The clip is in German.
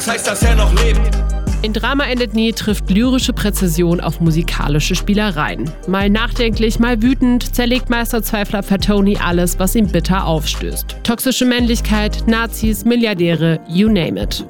Das heißt, dass er noch lebt. In Drama endet nie trifft lyrische Präzision auf musikalische Spielereien. Mal nachdenklich, mal wütend zerlegt Meisterzweifler Fatoni alles, was ihm bitter aufstößt. Toxische Männlichkeit, Nazis, Milliardäre, you name it.